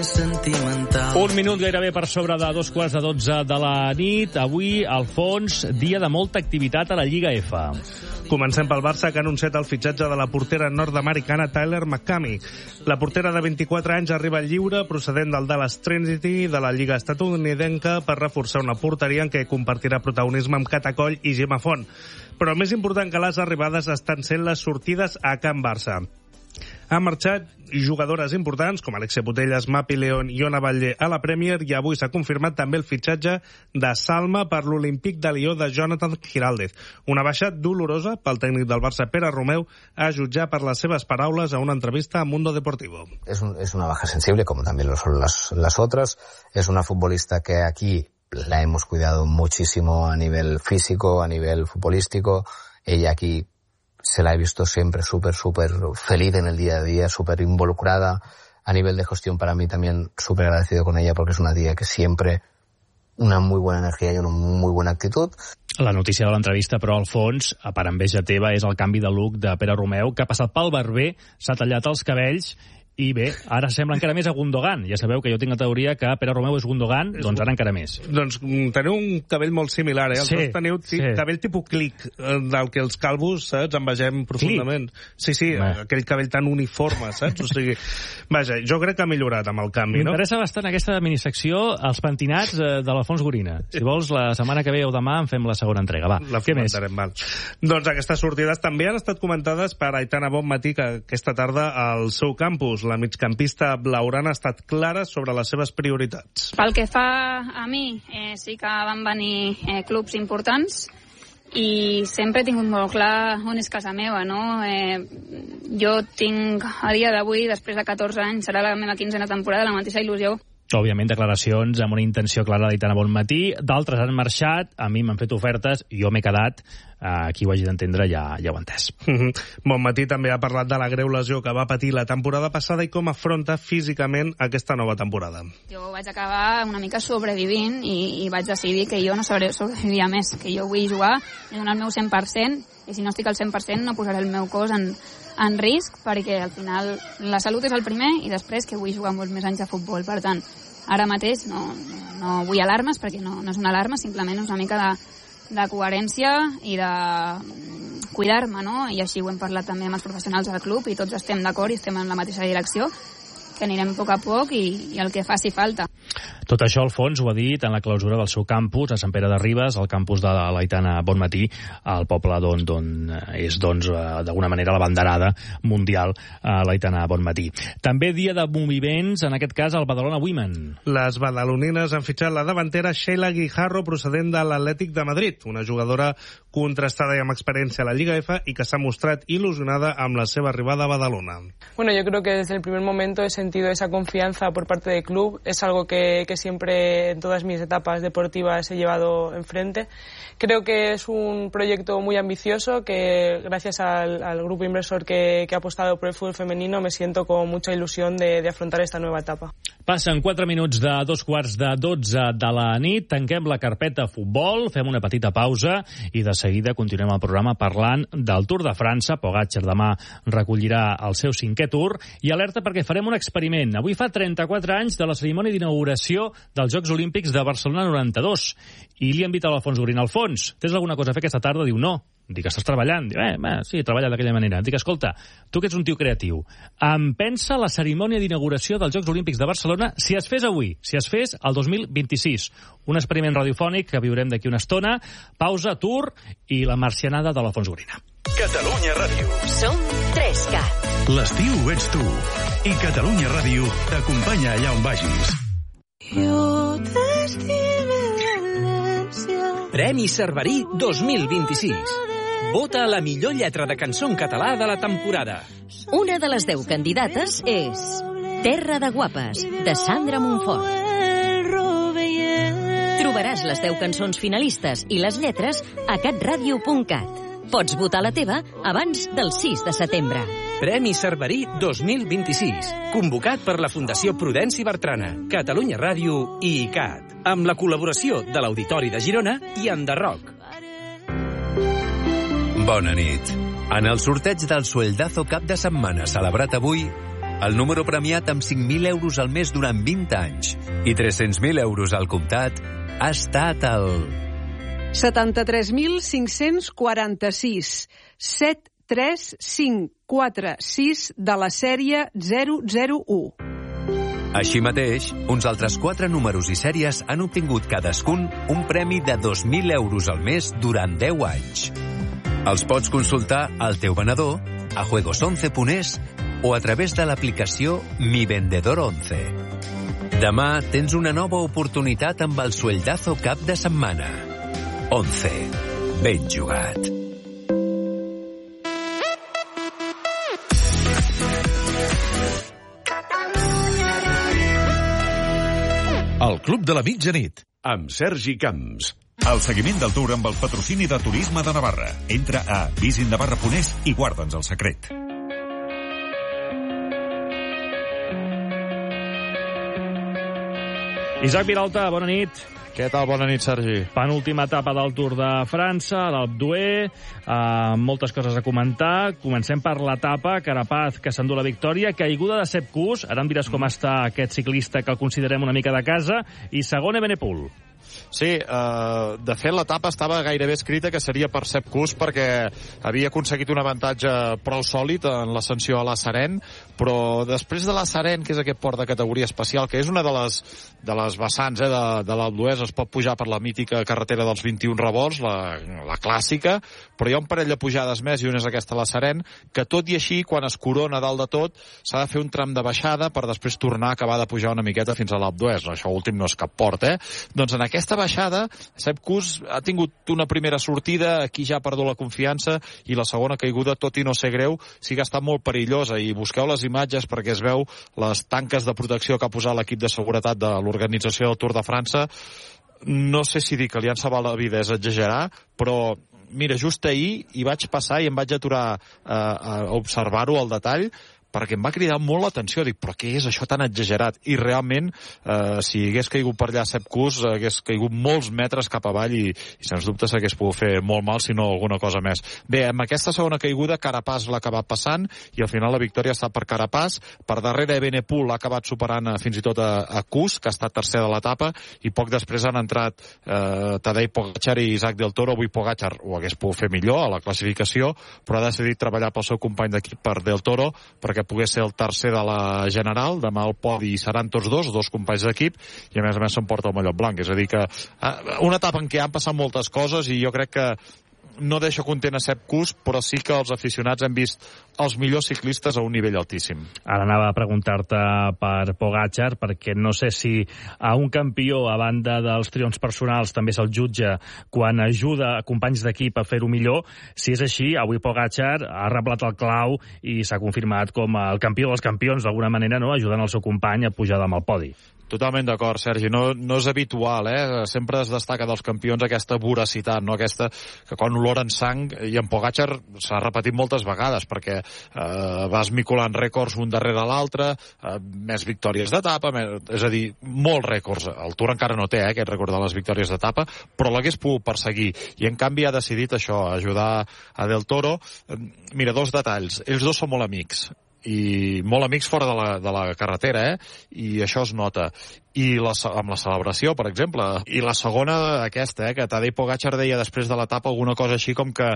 Un minut gairebé per sobre de 2:15 de la nit. Avui, Alfons, dia de molta activitat a la Lliga F. Comencem pel Barça, que ha anunciat el fitxatge de la portera nord-americana Tyler McCamey. La portera de 24 anys arriba lliure, procedent del Dallas Trinity de la Lliga estatunidenca, per reforçar una porteria en què compartirà protagonisme amb Catacoll i Gemma Font. Però més important que les arribades estan sent les sortides a Can Barça. Han marxat jugadores importants com Alexia Putellas, Mapi León i Ona Batlle a la Premier, i avui s'ha confirmat també el fitxatge de Salma per l'Olímpic de Lió de Jonathan Giraldez. Una baixa dolorosa pel tècnic del Barça, Pere Romeu, a jutjar per les seves paraules a una entrevista a Mundo Deportivo. Es una baja sensible, como también lo son las otras. Es una futbolista que aquí la hemos cuidado muchísimo a nivel físico, a nivel futbolístico. Ella aquí se la he visto siempre súper feliz en el día a día, súper involucrada. A nivel de gestión, para mí también súper agradecido con ella, porque es una tía que siempre una muy buena energía y una muy buena actitud. La notícia de l'entrevista, però, Alfons, per enveja teva, és el canvi de look de Pere Romeu, que ha passat pel barber, s'ha tallat els cabells i bé, ara sembla encara més a Gundogan. Ja sabeu que jo tinc la teoria que Pere Romeu és Gundogan, doncs ara encara més. Doncs teniu un cabell molt similar, eh? Els dos teniu cabell tipus clic, del que els calvos, saps, envegem profundament. Sí, aquell cabell tan uniforme, saps? O sigui, vaja, jo crec que ha millorat amb el canvi, no? M'interessa bastant aquesta minisecció, els pentinats de l'Alfons Gorina. Si vols, la setmana que ve o demà en fem la segona entrega. Va, què més? Val. Doncs aquestes sortides també han estat comentades per Aitana Bonmatí, que aquesta tarda al seu campus. La migcampista blaugrana ha estat clara sobre les seves prioritats. Pel que fa a mi, sí que van venir clubs importants i sempre he tingut molt clar on és casa meva, no? Jo tinc, a dia d'avui, després de 14 anys, serà la meva 15a temporada, la mateixa il·lusió. Òbviament, declaracions amb una intenció clara d'Aitana Bonmatí. D'altres han marxat, a mi m'han fet ofertes, jo m'he quedat. Qui ho hagi d'entendre ja ho ha entès. Bonmatí també ha parlat de la greu lesió que va patir la temporada passada i com afronta físicament aquesta nova temporada. Jo vaig acabar una mica sobrevivint i vaig decidir que jo no sabré sobrevivir més, que jo vull jugar i donar el meu 100%, i si no estic al 100% no posaré el meu cos en risc, perquè al final la salut és el primer i després que vull jugar molts més anys a futbol. Per tant, ara mateix no vull alarmes, perquè no és una alarma, simplement és una mica de coherència i de cuidar-me, no? I així ho hem parlat també amb els professionals del club i tots estem d'acord i estem en la mateixa direcció, que anirem a poc i el que faci falta. Tot això, Alfons, ho ha dit en la clausura del seu campus, a Sant Pere de Ribes, el campus de l'Aitana Bonmatí, al poble d'on és, d'alguna manera, la banderada mundial, l'Aitana Bonmatí. També dia de moviments, en aquest cas, al Badalona Women. Les badalonines han fitxat la davantera Sheila Guijarro, procedent de l'Atlètic de Madrid, una jugadora contrastada i amb experiència a la Lliga F i que s'ha mostrat il·lusionada amb la seva arribada a Badalona. Bueno, yo creo que desde el primer momento he sentido esa confianza por parte del club. Es algo que siempre en todas mis etapas deportivas he llevado enfrente. Creo que es un proyecto muy ambicioso que gracias al grupo inversor que ha apostado por el fútbol femenino me siento con mucha ilusión de afrontar esta nueva etapa. Passen 4 minuts de 2:15 de la nit, tanquem la carpeta futbol, fem una petita pausa i de seguida continuem el programa parlant del Tour de França. Pogačar demà recollirà el seu 5è Tour i alerta perquè farem un experiment. Avui fa 34 anys de la cerimònia d'inauguració dels Jocs Olímpics de Barcelona 92 i li hem dit a l'Alfons Gorina: Alfons, tens alguna cosa a fer aquesta tarda? Diu, no. Dic, estàs treballant? Diu, sí, treballa d'aquella manera. Dic, escolta, tu que ets un tio creatiu, em pensa la cerimònia d'inauguració dels Jocs Olímpics de Barcelona si es fes avui, si es fes el 2026. Un experiment radiofònic que viurem d'aquí una estona. Pausa, Tour i la marcianada de l'Alfons Gorina. Catalunya Ràdio. Som 3Cat. L'estiu ets tu. I Catalunya Ràdio t'acompanya allà on vagis. Jo t'estime València. Premi Cerverí 2026. Vota la millor lletra de cançó en català de la temporada. Una de les 10 candidates és Terra de Guapes, de Sandra Montfort. Trobaràs les 10 cançons finalistes i les lletres a catradio.cat. Pots votar la teva abans del 6 de setembre. Premi Cerverí 2026. Convocat per la Fundació Prudenci Bertrana, Catalunya Ràdio i ICAT. Amb la col·laboració de l'Auditori de Girona i Enderroc. Bona nit. En el sorteig del Sueldazo cap de setmana celebrat avui, el número premiat amb 5.000 euros al mes durant 20 anys i 300.000 euros al comptat ha estat el 73.546 73546 de la sèrie 001. Així mateix, uns altres 4 números i sèries han obtingut cadascun un premi de 2.000 euros al mes durant 10 anys. Els pots consultar al teu venedor, a juegos11.es o a través de l'aplicació Mi Vendedor 11. Demà tens una nova oportunitat amb el sueldazo cap de setmana. 11. Ben jugat. El Club de la Mitjanit, amb Sergi Camps. El seguiment del Tour amb el patrocini de Turisme de Navarra. Entra a visitnavarra.es i guarda'ns el secret. Isaac Viralta, bona nit. Què tal? Bona nit, Sergi. Penúltima etapa del Tour de França, l'Alpe d'Huez, moltes coses a comentar. Comencem per l'etapa, Carapaz, que s'endú la victòria, caiguda de Sepp Kuss, ara em diràs com està aquest ciclista que el considerem una mica de casa, i segon Evenepoel. Sí, de fet l'etapa estava gairebé escrita que seria per Sepp Kuss perquè havia aconseguit un avantatge prou sòlid en l'ascensió a la Saren, però després de la Saren, que és aquest port de categoria especial, que és una de les vessants de l'Alpe d'Huez, es pot pujar per la mítica carretera dels 21 revolts, la clàssica, però hi ha un parell de pujades més, i una és aquesta a la Saren, que tot i així, quan es corona dalt de tot, s'ha de fer un tram de baixada per després tornar a acabar de pujar una miqueta fins a l'Alpe d'Huez. Això últim no és cap port, Doncs en aquesta baixada, Sepp Kuss ha tingut una primera sortida, aquí ja ha perdut la confiança, i la segona caiguda, tot i no ser greu, sí que ha estat molt perillosa, i busqueu les imatges perquè es veu les tanques de protecció que ha posat l'equip de seguretat de l'organització del Tour de França. No sé si dir que li han salvat la vida és exagerar, però mira, just ahir hi vaig passar i em vaig aturar a observar-ho al detall, perquè em va cridar molt l'atenció. Dic, però què és això tan exagerat? I realment, si hagués caigut per allà Sepp Kuss, hagués caigut molts metres cap avall i sens dubte s'hagués pogut fer molt mal, si no alguna cosa més. Bé, amb aquesta segona caiguda, Carapaz l'ha acabat passant i al final la victòria ha estat per Carapaz. Per darrere, Evenepoel l'ha acabat superant fins i tot a Kuss, que ha estat tercer de l'etapa, i poc després han entrat Tadej Pogačar i Isaac del Toro. Avui Pogačar ho hagués pogut fer millor a la classificació, però ha decidit treballar pel seu company d'equip, per del Toro, perquè pogués ser el tercer de la general. Demà al podi seran tots dos companys d'equip, i a més s'emporta el mallot blanc. És a dir que una etapa en què han passat moltes coses, i jo crec que no deixa content a Sepp Kuss, però sí que els aficionats hem vist els millors ciclistes a un nivell altíssim. Ara anava a preguntar-te per Pogačar, perquè no sé si a un campió, a banda dels triomfs personals, també se'l jutja quan ajuda a companys d'equip a fer-ho millor. Si és així, avui Pogačar ha reblat el clau i s'ha confirmat com el campió dels campions, d'alguna manera, no?, ajudant el seu company a pujar amb el podi. Totalment d'acord, Sergi. No és habitual, Sempre es destaca dels campions aquesta voracitat, no? Aquesta que quan oloren sang, i en Pogačar s'ha repetit moltes vegades, perquè va esmicolant rècords un darrere l'altre, més victòries d'etapa, és a dir, molts rècords. El Tour encara no té aquest rècord de les victòries d'etapa, però l'hagués pogut perseguir, i en canvi ha decidit això, ajudar a Del Toro. Mira, dos detalls. Ells dos són molt amics, i molt amics fora de la carretera, i això es nota. I amb la celebració, per exemple. I la segona, aquesta, que Tadej Pogačar deia després de l'etapa alguna cosa així com que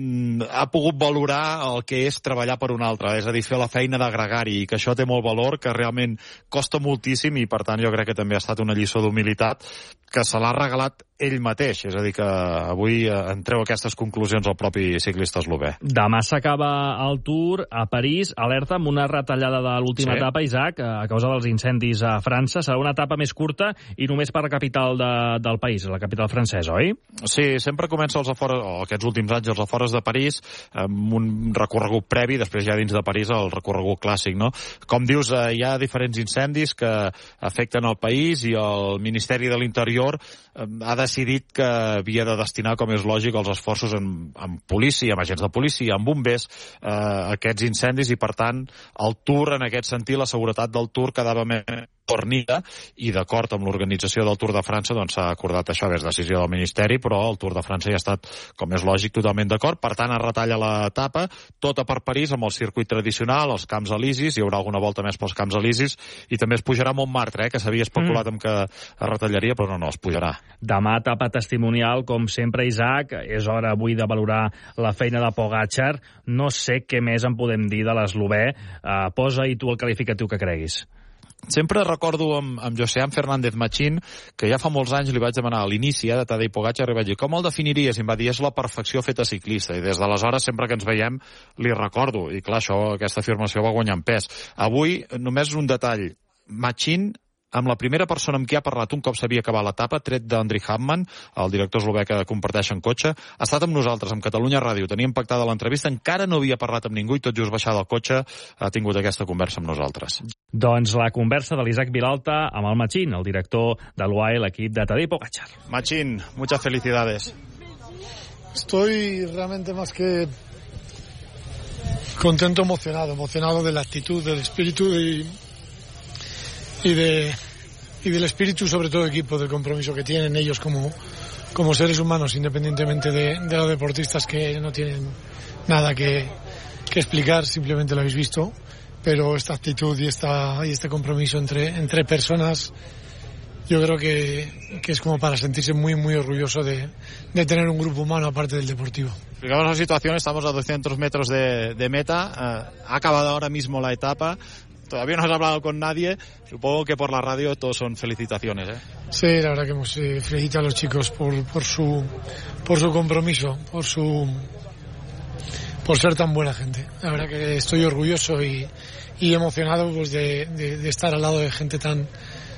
ha pogut valorar el que és treballar per un altre, és a dir, fer la feina de gregari, i que això té molt valor, que realment costa moltíssim, i per tant jo crec que també ha estat una lliçó d'humilitat que se l'ha regalat ell mateix. És a dir, que avui en treu aquestes conclusions el propi ciclista eslové. Demà s'acaba el Tour a París, alerta amb una retallada de l'última etapa, Isaac, a causa dels incendis a França. Serà una etapa més curta i només per la capital del país, la capital francesa, oi? Sí, sempre comença els afores, o aquests últims anys, els afores de París, amb un recorregut previ, després ja dins de París el recorregut clàssic, no? Com dius, hi ha diferents incendis que afecten el país, i el Ministeri de l'Interior ha decidit que havia de destinar, com és lògic, els esforços en policia, amb agents de policia, amb bombers, aquests incendis, i per tant el Tour, en aquest sentit, la seguretat del Tour quedava més tornida, i d'acord amb l'organització del Tour de França doncs s'ha acordat això, és decisió del Ministeri, però el Tour de França ja ha estat, com és lògic, totalment d'acord. Per tant, es retalla l'etapa, tota per París, amb el circuit tradicional, els Camps Elisis, hi haurà alguna volta més pels Camps Elisis, i també es pujarà a Montmartre, que s'havia especulat amb que es retallaria, però no, es pujarà. Demà etapa testimonial, com sempre, Isaac. És hora avui de valorar la feina de Pogačar. No sé què més en podem dir de l'eslovè. Posa-hi tu el qualificatiu que creguis. Sempre recordo amb Josean Fernández Machín, que ja fa molts anys li vaig demanar a l'inici de Tadej Pogačar, i vaig dir, com el definiries? I em va dir, és la perfecció feta ciclista. I des d'aleshores, sempre que ens veiem, li recordo. I clar, aquesta afirmació va guanyar en pes. Avui, només un detall. Machín, amb la primera persona amb qui ha parlat un cop s'havia acabat l'etapa, tret d'Andri Hamman, el director eslovè que comparteixen cotxe, ha estat amb nosaltres, amb Catalunya Ràdio. Teníem pactada l'entrevista, encara no havia parlat amb ningú i tot just baixar del cotxe ha tingut aquesta conversa amb nosaltres. Doncs la conversa de l'Isaac Vilalta amb el Machín, el director de l'UAE, l'equip de Tadej Pogačar. Machín, muchas felicidades. Estoy realmente más que contento, emocionado de la actitud, del espíritu y del espíritu, sobre todo equipo, del compromiso que tienen ellos como seres humanos, independientemente de los deportistas, que no tienen nada que explicar, simplemente lo habéis visto, pero esta actitud y este compromiso entre personas, yo creo que es como para sentirse muy, muy orgulloso de tener un grupo humano aparte del deportivo. Explicamos la situación, estamos a 200 metros de meta, ha acabado ahora mismo la etapa. Todavía no has hablado con nadie, supongo que por la radio todos son felicitaciones, ¿eh? Sí, la verdad que hemos felicitado a los chicos por su compromiso, por ser tan buena gente. La verdad que estoy orgulloso y emocionado pues de estar al lado de gente tan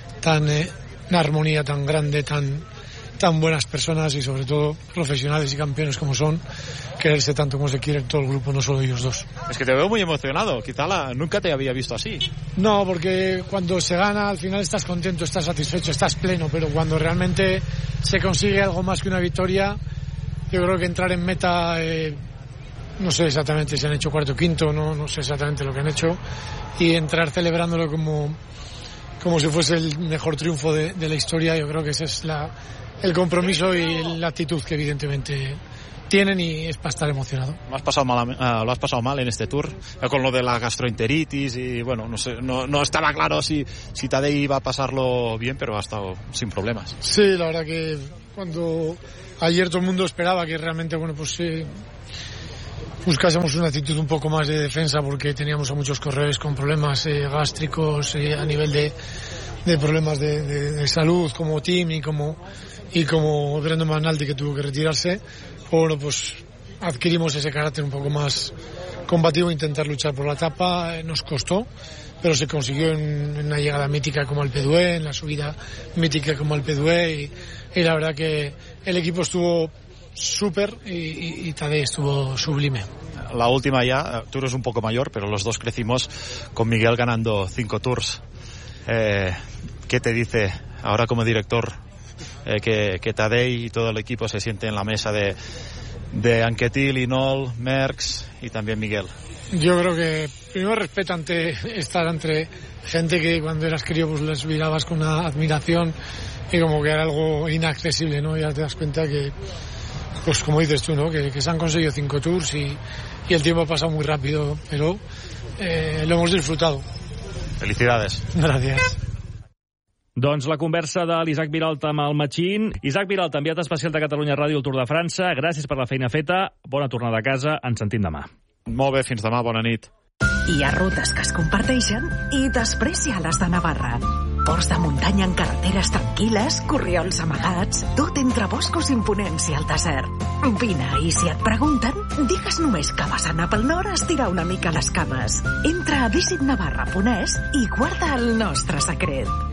en armonía, tan grande, tan buenas personas y sobre todo profesionales y campeones como son, quererse tanto como se quiere todo el grupo, no solo ellos dos. Es que te veo muy emocionado, quizá nunca te había visto así. No, porque cuando se gana al final estás contento, estás satisfecho, estás pleno, pero cuando realmente se consigue algo más que una victoria, yo creo que entrar en meta, no sé exactamente si han hecho cuarto o quinto, no sé exactamente lo que han hecho, y entrar celebrándolo como si fuese el mejor triunfo de la historia, yo creo que ese es el compromiso y la actitud que evidentemente tienen, y es para estar emocionado. Lo has pasado mal en este Tour, con lo de la gastroenteritis y bueno, no sé, no estaba claro si Tadej iba a pasarlo bien, pero ha estado sin problemas. Sí, la verdad que cuando ayer todo el mundo esperaba que realmente, bueno, pues buscásemos una actitud un poco más de defensa, porque teníamos a muchos corredores con problemas gástricos, a nivel de problemas de salud, como Tim y como Brandon McNulty, que tuvo que retirarse. Bueno, pues adquirimos ese carácter un poco más combativo, intentar luchar por la etapa. Nos costó, pero se consiguió en una llegada mítica como Alpe d'Huez, en la subida mítica como Alpe d'Huez, y la verdad que el equipo estuvo súper y Tadej estuvo sublime. La última ya, tú eres un poco mayor, pero los dos crecimos con Miguel ganando 5 Tours. ¿Qué te dice ahora como director que Tadej y todo el equipo se siente en la mesa de Anquetil, Hinault, Merckx y también Miguel? Yo creo que primero respeto estar entre gente que cuando eras crío pues les mirabas con una admiración y como que era algo inaccesible, ¿no? Ya te das cuenta que, pues como dices tú, ¿no? Que se han conseguido 5 Tours y el tiempo ha pasado muy rápido, pero lo hemos disfrutado. Felicidades. Gracias. Doncs la conversa de l'Isaac Vilalta amb el Machín. Isaac Vilalta, enviat especial de Catalunya Ràdio al Tour de França. Gràcies per la feina feta. Bona tornada a casa. Ens sentim demà. Molt bé, fins demà. Bona nit. Hi ha rutes que es comparteixen i després hi ha les de Navarra. Ports de muntanya en carreteres tranquil·les, corriols amagats, tot entre boscos imponents i el desert. Vine, i si et pregunten, digues només que vas anar pel nord a estirar una mica les cames. Entra a visitnavarra.es i guarda el nostre secret.